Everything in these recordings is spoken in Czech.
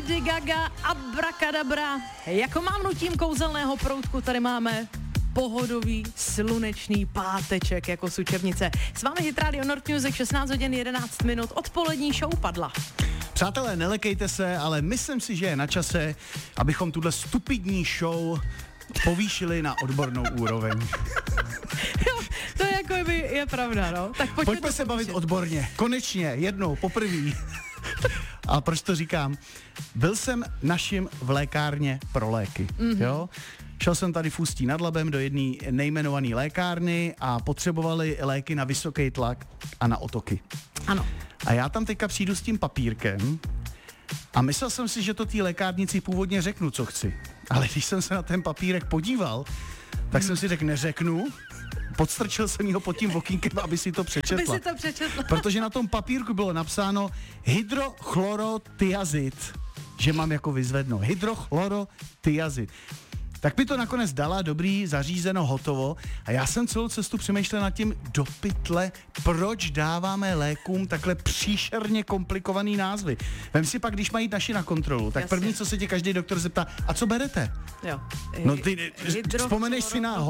Lady Gaga, Abracadabra. Jako mávnutím kouzelného proutku tady máme pohodový, slunečný páteček jako z učebnice. S vámi Hit Radio Nord Music, 16 hodin 11 minut, odpolední show padla. Přátelé, nelekejte se, ale myslím si, že je na čase, abychom tuhle stupidní show povýšili na odbornou úroveň. Jo, to je pravda, no. Tak Pojďme se bavit odborně. Konečně, jednou, poprvý. A proč to říkám? Byl jsem našim v lékárně pro léky, jo? Šel jsem tady v Ústí nad Labem do jedné nejmenované lékárny a potřebovali léky na vysoký tlak a na otoky. Ano. A já tam teďka přijdu s tím papírkem a myslel jsem si, že to té lékárnici původně řeknu, co chci. Ale když jsem se na ten papírek podíval, tak jsem si řekl, neřeknu. Podstrčil jsem ho pod tím okýnkem, aby si to přečetla. Protože na tom papírku bylo napsáno hydrochlorotiazid, že mám jako vyzvednout. Hydrochlorotiazid. Tak mi to nakonec dala, dobrý, zařízeno, hotovo. A já jsem celou cestu přemýšlel nad tím, do pytle, proč dáváme lékům takhle příšerně komplikovaný názvy. Vem si pak, když mají naši na kontrolu, tak Jasně. první, co se tě každý doktor zeptá, a co berete? Jo. No ty, vzpomeneš si na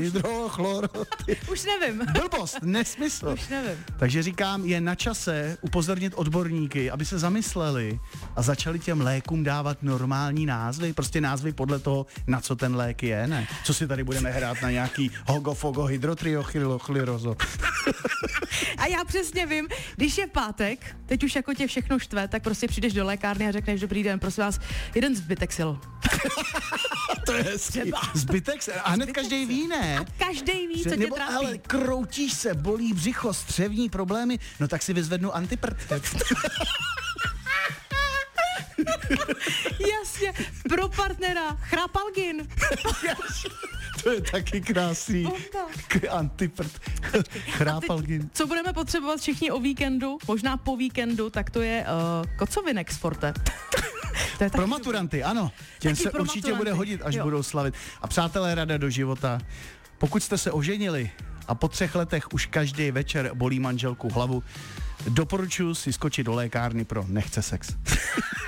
Už nevím. Blbost, nesmysl. Už nevím. Takže říkám, je na čase upozornit odborníky, aby se zamysleli a začali těm lékům dávat normální názvy, prostě názvy podle toho, na co ten lék je, ne? Co si tady budeme hrát na nějaký hogofogo hydrotriochloryrozo. A já přesně vím, když je pátek, teď už jako tě všechno štve, tak prostě přijdeš do lékárny a řekneš, dobrý den, prosím vás, jeden zbytek sil. To je hezký. Zbytek se, a hned každý ví, ne? A každý ví, co tě Nebo, trápí. ale kroutíš se, bolí břicho, střevní problémy, no tak si vyzvednu antiprd. Jasně, pro partnera, Chrapalgin. To je taky krásný. Antiprd. Chrápalgin. Co budeme potřebovat všichni o víkendu, možná po víkendu, tak to je kocovinek z Forte. To je Pro maturanty, ano. Těm Taky se pro určitě maturanty. bude hodit, až Jo. budou slavit. A přátelé, rada do života. Pokud jste se oženili a po 3 letech už každý večer bolí manželku hlavu, doporučuji si skočit do lékárny pro nechce sex.